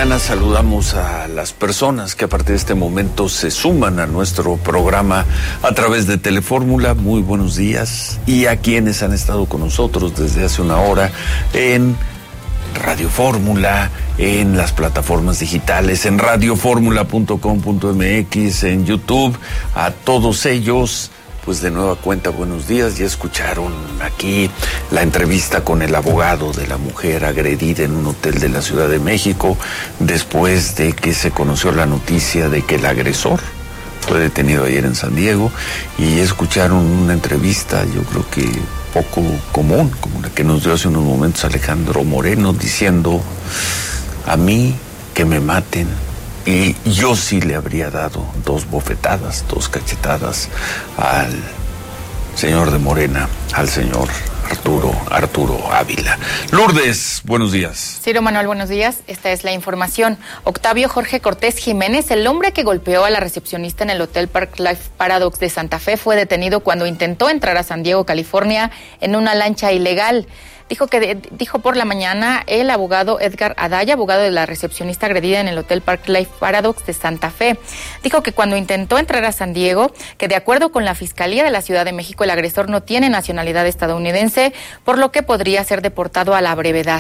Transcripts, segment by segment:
mañana saludamos a las personas que a partir de este momento se suman a nuestro programa a través de Telefórmula. Muy buenos días. Y a quienes han estado con nosotros desde hace una hora en Radio Fórmula, en las plataformas digitales, en radioformula.com.mx, en YouTube. A todos ellos, pues de nueva cuenta, buenos días. Ya escucharon aquí la entrevista con el abogado de la mujer agredida en un hotel de la Ciudad de México, después de que se conoció la noticia de que el agresor fue detenido ayer en San Diego, y escucharon una entrevista, yo creo que poco común, como la que nos dio hace unos momentos Alejandro Moreno, diciendo: a mí que me maten, y yo sí le habría dado 2 bofetadas, 2 cachetadas al señor de Morena, al señor Arturo Ávila. Lourdes, buenos días. Ciro Manuel, buenos días. Esta es la información. Octavio Jorge Cortés Jiménez, el hombre que golpeó a la recepcionista en el Hotel Park Life Paradox de Santa Fe, fue detenido cuando intentó entrar a San Diego, California, en una lancha ilegal. Dijo por la mañana el abogado Edgar Adaya, abogado de la recepcionista agredida en el Hotel Park Life Paradox de Santa Fe. Dijo que cuando intentó entrar a San Diego, que de acuerdo con la Fiscalía de la Ciudad de México, el agresor no tiene nacionalidad estadounidense, por lo que podría ser deportado a la brevedad.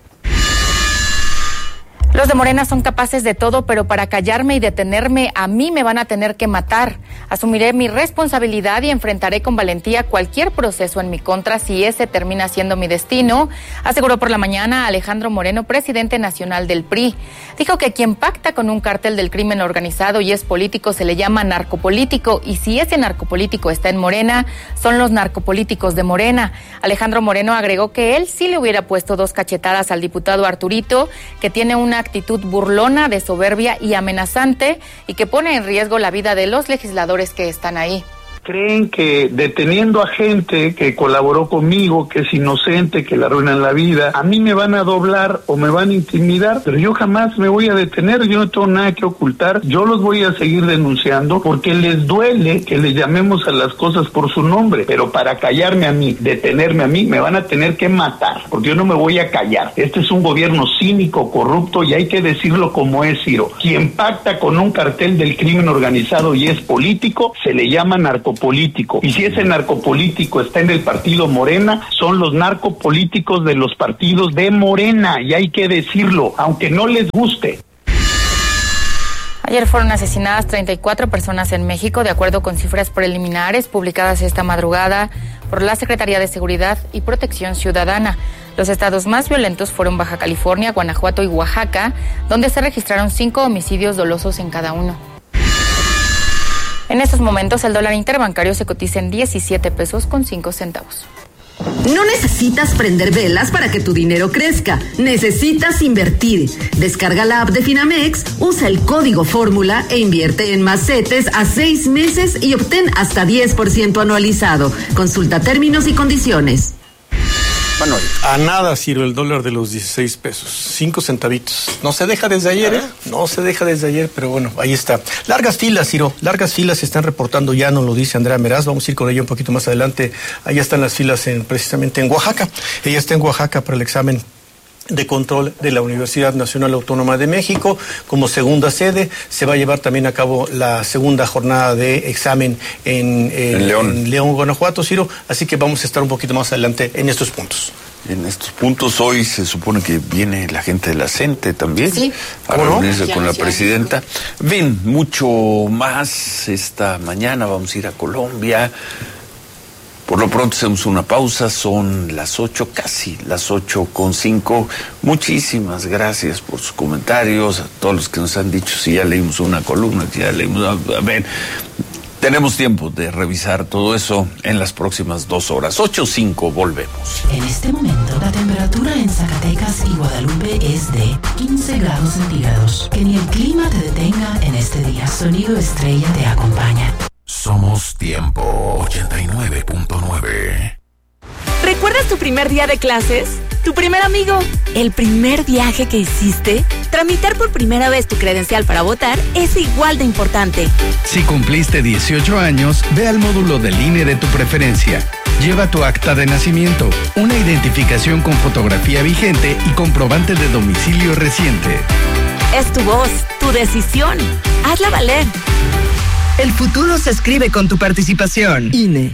Los de Morena son capaces de todo, pero para callarme y detenerme, a mí me van a tener que matar. Asumiré mi responsabilidad y enfrentaré con valentía cualquier proceso en mi contra si ese termina siendo mi destino, aseguró por la mañana Alejandro Moreno, presidente nacional del PRI. Dijo que quien pacta con un cártel del crimen organizado y es político se le llama narcopolítico, y si ese narcopolítico está en Morena, son los narcopolíticos de Morena. Alejandro Moreno agregó que él sí le hubiera puesto 2 cachetadas al diputado Arturito, que tiene una actitud burlona, de soberbia y amenazante, y que pone en riesgo la vida de los legisladores que están ahí. Creen que deteniendo a gente que colaboró conmigo, que es inocente, que le arruinan la vida, a mí me van a doblar o me van a intimidar, pero yo jamás me voy a detener, yo no tengo nada que ocultar, yo los voy a seguir denunciando porque les duele que les llamemos a las cosas por su nombre, pero para callarme a mí, detenerme a mí, me van a tener que matar, porque yo no me voy a callar. Este es un gobierno cínico, corrupto, y hay que decirlo como es, Ciro. Quien pacta con un cartel del crimen organizado y es político, se le llama narcopolítico, y si ese narcopolítico está en el partido Morena, son los narcopolíticos de los partidos de Morena, y hay que decirlo, aunque no les guste. Ayer fueron asesinadas 34 personas en México, de acuerdo con cifras preliminares publicadas esta madrugada por la Secretaría de Seguridad y Protección Ciudadana. Los estados más violentos fueron Baja California, Guanajuato y Oaxaca, donde se registraron 5 homicidios dolosos en cada uno. En estos momentos, el dólar interbancario se cotiza en 17 pesos con 5 centavos. No necesitas prender velas para que tu dinero crezca. Necesitas invertir. Descarga la app de Finamex, usa el código Fórmula e invierte en más CETES a 6 meses y obtén hasta 10% anualizado. Consulta términos y condiciones. Manuel. A nada, Ciro, el dólar de los 16 pesos, 5 centavitos. No se deja desde ayer, ¿eh? No se deja desde ayer, pero bueno, ahí está. Largas filas, Ciro, largas filas se están reportando ya, nos lo dice Andrea Meraz, vamos a ir con ella un poquito más adelante. Allá están las filas precisamente en Oaxaca. Ella está en Oaxaca para el examen de control de la Universidad Nacional Autónoma de México. Como segunda sede se va a llevar también a cabo la segunda jornada de examen en León, Guanajuato, Ciro, así que vamos a estar un poquito más adelante en estos puntos. En estos puntos hoy se supone que viene la gente de la CENTE también, sí, a reunirse con la presidenta. Ven, mucho más esta mañana, vamos a ir a Colombia. Por lo pronto hacemos una pausa, son las 8, casi las 8:05. Muchísimas gracias por sus comentarios, a todos los que nos han dicho si ya leímos una columna, si ya leímos... A ver, tenemos tiempo de revisar todo eso en las próximas 2 horas. 8:05, volvemos. En este momento, la temperatura en Zacatecas y Guadalupe es de 15 grados centígrados. Que ni el clima te detenga en este día. Sonido Estrella te acompaña. Somos Tiempo 89.9. ¿Recuerdas tu primer día de clases? ¿Tu primer amigo? ¿El primer viaje que hiciste? Tramitar por primera vez tu credencial para votar es igual de importante. Si cumpliste 18 años, ve al módulo del INE de tu preferencia. Lleva tu acta de nacimiento, una identificación con fotografía vigente y comprobante de domicilio reciente. Es tu voz, tu decisión. Hazla valer. El futuro se escribe con tu participación. INE.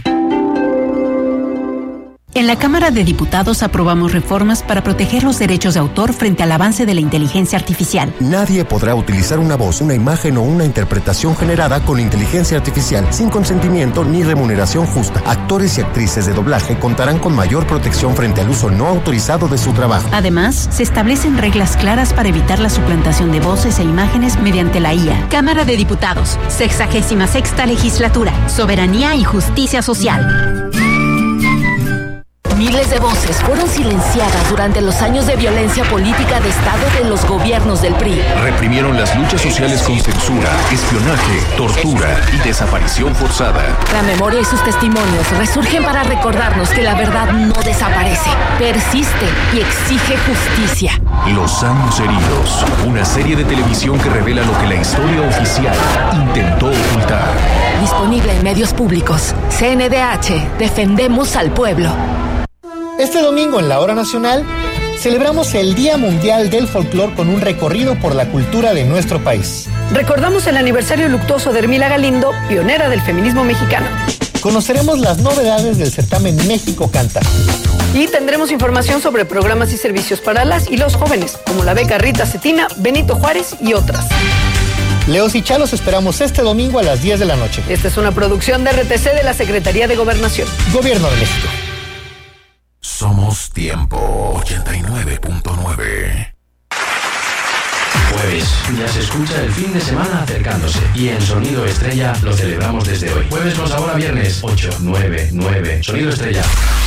En la Cámara de Diputados aprobamos reformas para proteger los derechos de autor frente al avance de la inteligencia artificial. Nadie podrá utilizar una voz, una imagen o una interpretación generada con inteligencia artificial sin consentimiento ni remuneración justa. Actores y actrices de doblaje contarán con mayor protección frente al uso no autorizado de su trabajo. Además, se establecen reglas claras para evitar la suplantación de voces e imágenes mediante la IA. Cámara de Diputados, 66ª Legislatura, Soberanía y Justicia Social. Miles de voces fueron silenciadas durante los años de violencia política de Estado de los gobiernos del PRI. Reprimieron las luchas sociales con censura, espionaje, tortura y desaparición forzada. La memoria y sus testimonios resurgen para recordarnos que la verdad no desaparece, persiste y exige justicia. Los años heridos, una serie de televisión que revela lo que la historia oficial intentó ocultar. Disponible en medios públicos. CNDH, defendemos al pueblo. Este domingo en la Hora Nacional celebramos el Día Mundial del Folclor con un recorrido por la cultura de nuestro país. Recordamos el aniversario luctuoso de Hermila Galindo, pionera del feminismo mexicano. Conoceremos las novedades del certamen México Canta. Y tendremos información sobre programas y servicios para las y los jóvenes, como la beca Rita Cetina, Benito Juárez y otras. Leos y Chalos esperamos este domingo a las 10 de la noche. Esta es una producción de RTC de la Secretaría de Gobernación. Gobierno de México. Somos Tiempo 89.9. Jueves, ya se escucha el fin de semana acercándose y en Sonido Estrella lo celebramos desde hoy. Jueves con sabor a viernes, 8, 9, 9. Sonido Estrella.